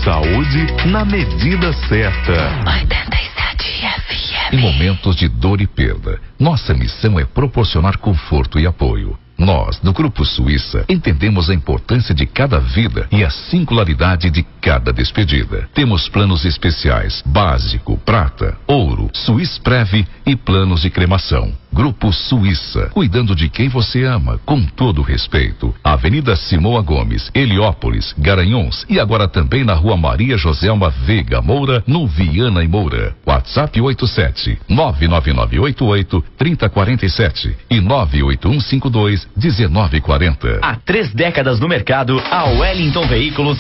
Saúde na medida certa. 87 FM. Em momentos de dor e perda, nossa missão é proporcionar conforto e apoio. Nós, do Grupo Suíça, entendemos a importância de cada vida e a singularidade de cada despedida. Temos planos especiais, básico, prata, ouro, Suíça Prev e planos de cremação. Grupo Suíça, cuidando de quem você ama, com todo respeito. Avenida Simoa Gomes, Heliópolis, Garanhuns e agora também na Rua Maria Joselma Veiga Moura, no Viana e Moura. WhatsApp 87-99988-3047 e 98152-1940. Há 3 décadas no mercado, a Wellington Veículos